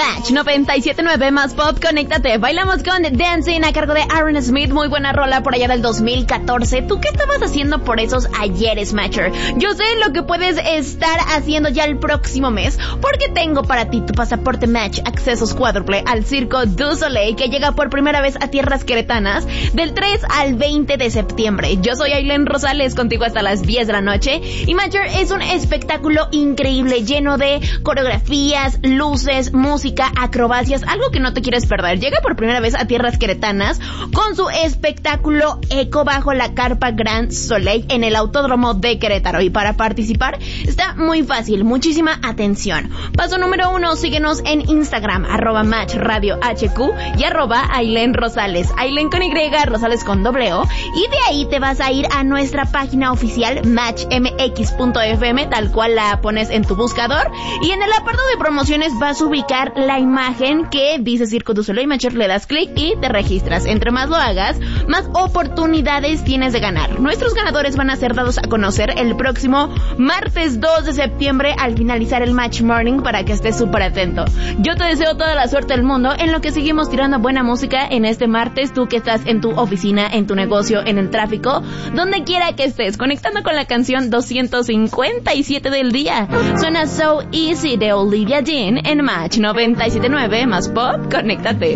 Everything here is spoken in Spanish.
Match 97.9 más pop, conéctate. Bailamos con Dancing a cargo de Aaron Smith. Muy buena rola por allá del 2014. ¿Tú qué estabas haciendo por esos ayeres, Matcher? Yo sé lo que puedes estar haciendo ya el próximo mes, porque tengo para ti tu pasaporte Match, accesos cuádruple al Circo du Soleil, que llega por primera vez a tierras queretanas del 3 al 20 de septiembre. Yo soy Ailén Rosales, contigo hasta las 10 de la noche. Y Matcher es un espectáculo increíble, lleno de coreografías, luces, música, acrobacias, algo que no te quieres perder. Llega por primera vez a tierras queretanas con su espectáculo Eco bajo la carpa Grand Soleil en el Autódromo de Querétaro. Y para participar está muy fácil, muchísima atención. Paso número 1, síguenos en Instagram, @MatchRadioHQ y @Ailén Rosales. Ailén con Y, Rosales con O. Y de ahí te vas a ir a nuestra página oficial matchmx.fm, tal cual la pones en tu buscador. Y en el apartado de promociones vas a ubicar la imagen que dice Circo du Soleil. Matcher, le das clic y te registras. Entre más lo hagas, más oportunidades tienes de ganar. Nuestros ganadores van a ser dados a conocer el próximo martes 2 de septiembre al finalizar el Match Morning, para que estés súper atento. Yo te deseo toda la suerte del mundo en lo que seguimos tirando buena música en este martes, tú que estás en tu oficina, en tu negocio, en el tráfico, donde quiera que estés, conectando con la canción 257 del día. Suena So Easy de Olivia Dean en Match 97.9 más pop, conéctate.